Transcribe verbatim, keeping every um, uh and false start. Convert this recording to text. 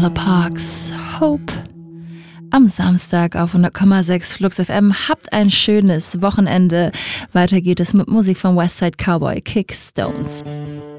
Arlo Parks, Hope. Am Samstag auf hundert Komma sechs Flux F M. Habt ein schönes Wochenende. Weiter geht es mit Musik von Westside Cowboy, Kick Stones.